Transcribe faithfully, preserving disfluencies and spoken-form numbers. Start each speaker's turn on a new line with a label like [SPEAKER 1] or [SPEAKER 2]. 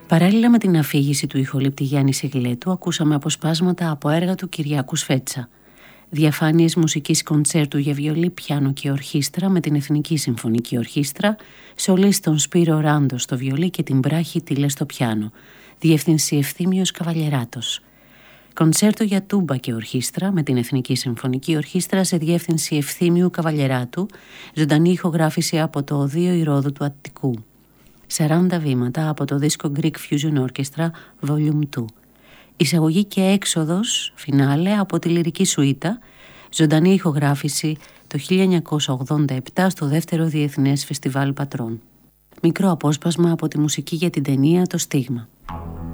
[SPEAKER 1] Παράλληλα με την αφήγηση του ηχολήπτη Γιάννη Σιγλέτου, ακούσαμε αποσπάσματα από έργα του Κυριάκου Σφέτσα. Διαφάνειες μουσικής κοντσέρτου για βιολί, πιάνο και ορχήστρα με την Εθνική Συμφωνική Ορχήστρα, σολίστ τον Σπύρο Ράντο στο βιολί και την Μπράχη Τίλε στο πιάνο. Διεύθυνση Ευθύμιος Καβαλιεράτος. Κοντσέρτο για τούμπα και ορχήστρα με την Εθνική Συμφωνική Ορχήστρα σε διεύθυνση Ευθύμιου Καβαλιεράτου, ζωντανή ηχογράφηση από το Οδείο Ηρώδου του Αττικού. σαράντα βήματα από το δίσκο Greek Fusion Orchestra Volume δύο. Εισαγωγή και έξοδος, φινάλε από τη Λυρική Σουίτα, ζωντανή ηχογράφηση το χίλια εννιακόσια ογδόντα επτά στο δεύτερο Διεθνές Φεστιβάλ Πατρών. Μικρό απόσπασμα από τη μουσική για την ταινία «Το Στίγμα».